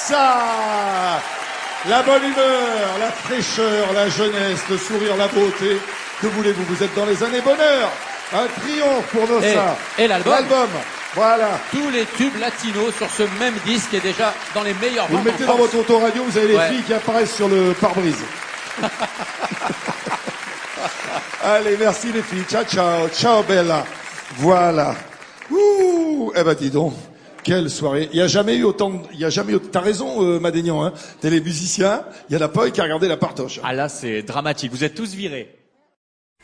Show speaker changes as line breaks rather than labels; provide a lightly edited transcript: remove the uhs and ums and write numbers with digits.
ça. La bonne humeur, la fraîcheur, la jeunesse, le sourire, la beauté. Que voulez-vous? Vous êtes dans les années bonheur. Un triomphe pour Nossa.
Et l'album.
Voilà.
Tous les tubes latinos sur ce même disque est déjà dans les meilleurs
Vous
ventes
le mettez
en
dans
France.
votre autoradio, vous avez les filles qui apparaissent sur le pare-brise. Allez, merci les filles. Ciao, ciao. Ciao, Bella. Voilà. Ouh. Eh ben, dis donc. Quelle soirée. Il y a jamais eu t'as raison, Madénian, hein. T'es les musiciens. Il y en a pas eu qui a regardé la partoche.
Ah là, c'est dramatique. Vous êtes tous virés.